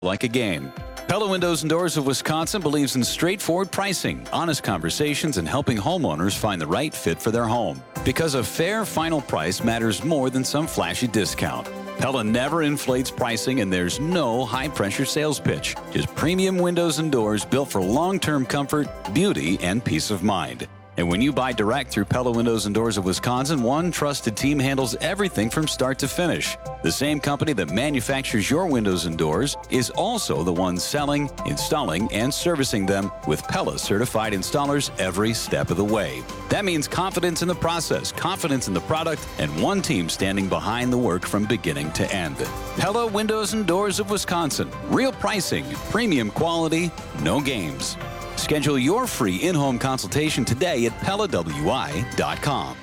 like a game. Pella Windows and Doors of Wisconsin believes in straightforward pricing, honest conversations, and helping homeowners find the right fit for their home. Because a fair final price matters more than some flashy discount. Pella never inflates pricing, and there's no high-pressure sales pitch. Just premium windows and doors built for long-term comfort, beauty, and peace of mind. And when you buy direct through Pella Windows and Doors of Wisconsin, one trusted team handles everything from start to finish. The same company that manufactures your windows and doors is also the one selling, installing, and servicing them with Pella certified installers every step of the way. That means confidence in the process, confidence in the product, and one team standing behind the work from beginning to end. Pella Windows and Doors of Wisconsin. Real pricing, premium quality, no games. Schedule your free in-home consultation today at PellaWI.com.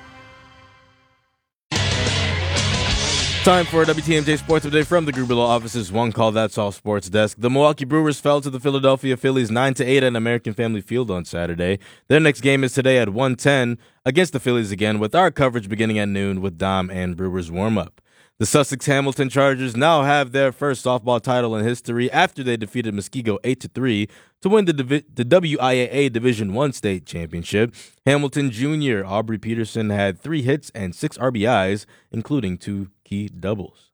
Time for WTMJ Sports Update from the Gruber Law Office's One Call That's All Sports Desk. The Milwaukee Brewers fell to the Philadelphia Phillies 9-8 at American Family Field on Saturday. Their next game is today at 1:10 against the Phillies again, with our coverage beginning at noon with Dom and Brewers warm-up. The Sussex-Hamilton Chargers now have their first softball title in history after they defeated Muskego 8-3 to win the WIAA Division I state championship. Hamilton Jr. Aubrey Peterson had 3 hits and 6 RBIs, including 2 key doubles.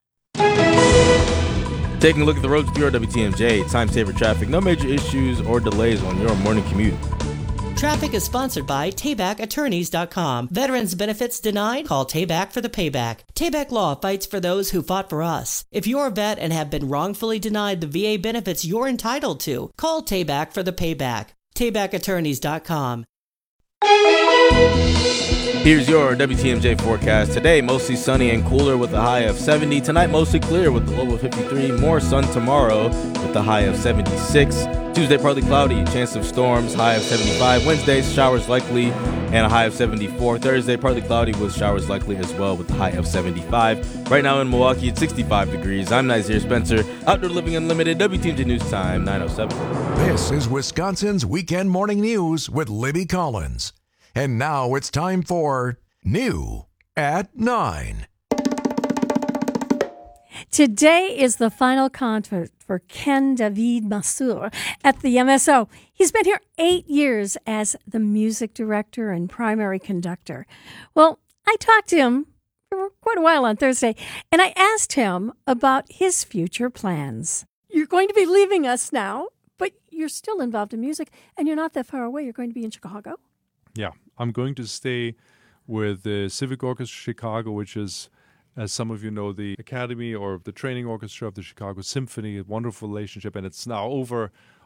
Taking a look at the roads with your WTMJ, time saver traffic. No major issues or delays on your morning commute. Traffic is sponsored by TaybackAttorneys.com. Veterans benefits denied? Call Tayback for the payback. Tayback Law fights for those who fought for us. If you're a vet and have been wrongfully denied the VA benefits you're entitled to, call Tayback for the payback. TaybackAttorneys.com. Here's your WTMJ forecast. Today, mostly sunny and cooler with a high of 70. Tonight, mostly clear with the low of 53. More sun tomorrow with the high of 76. Tuesday, partly cloudy, chance of storms, high of 75. Wednesday, showers likely and a high of 74. Thursday, partly cloudy with showers likely as well with a high of 75. Right now in Milwaukee, it's 65 degrees. I'm Nazir Spencer, Outdoor Living Unlimited, WTMJ News Time, 9:07. This is Wisconsin's Weekend Morning News with Libby Collins. And now it's time for New at 9. Today is the final concert for Ken David Masur at the MSO. He's been here 8 years as the music director and primary conductor. Well, I talked to him for quite a while on Thursday, and I asked him about his future plans. You're going to be leaving us now, but you're still involved in music, and you're not that far away. You're going to be in Chicago. Yeah, I'm going to stay with the Civic Orchestra Chicago, which is, as some of you know, the academy or the training orchestra of the Chicago Symphony. A wonderful relationship, and it's now over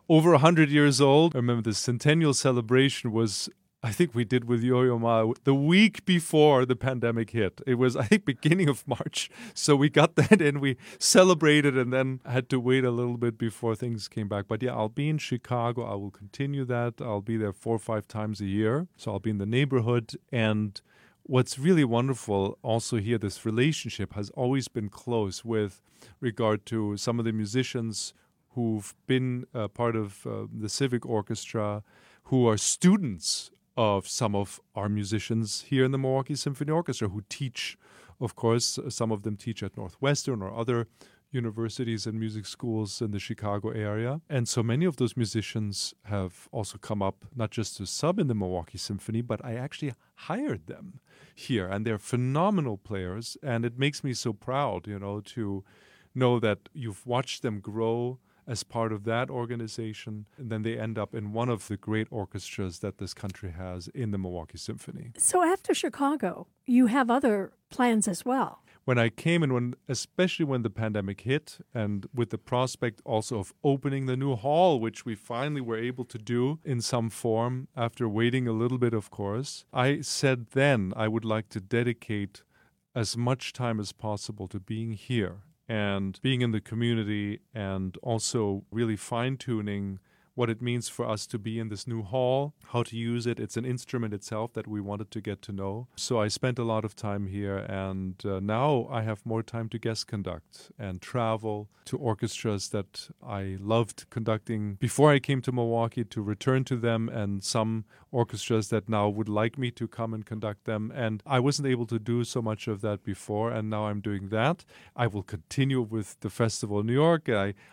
100 years old. I remember the centennial celebration was, I think we did with Yo-Yo Ma the week before the pandemic hit. It was, I think, beginning of March. So we got that and we celebrated and then had to wait a little bit before things came back. But yeah, I'll be in Chicago. I will continue that. I'll be there 4 or 5 times a year. So I'll be in the neighborhood. And what's really wonderful also here, this relationship has always been close with regard to some of the musicians who've been part of the Civic Orchestra, who are students of some of our musicians here in the Milwaukee Symphony Orchestra who teach, of course, some of them teach at Northwestern or other universities and music schools in the Chicago area. And so many of those musicians have also come up not just to sub in the Milwaukee Symphony, but I actually hired them here. And they're phenomenal players. And it makes me so proud, to know that you've watched them grow as part of that organization, and then they end up in one of the great orchestras that this country has in the Milwaukee Symphony. So after Chicago, you have other plans as well. When I came and especially when the pandemic hit, and with the prospect also of opening the new hall, which we finally were able to do in some form after waiting a little bit, of course, I said then I would like to dedicate as much time as possible to being here and being in the community, and also really fine-tuning what it means for us to be in this new hall, how to use it. It's an instrument itself that we wanted to get to know. So I spent a lot of time here, and now I have more time to guest conduct and travel to orchestras that I loved conducting before I came to Milwaukee, to return to them, and some orchestras that now would like me to come and conduct them. And I wasn't able to do so much of that before, and now I'm doing that. I will continue with the Festival in New York.